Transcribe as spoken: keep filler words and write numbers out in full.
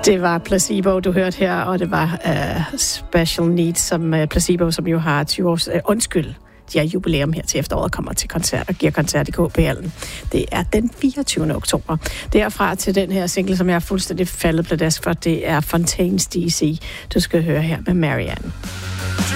Det var Placebo, du hørte her, og det var uh, Special Needs, som uh, Placebo, som jo har tyve års uh, undskyld. De har jubilæum her til efteråret, kommer til koncert og giver koncert i K P-hallen. Det er den fireogtyvende oktober. Derfra til den her single, som jeg er fuldstændig faldet pladask for, det er Fontaines D C. Du skal høre her med Marianne.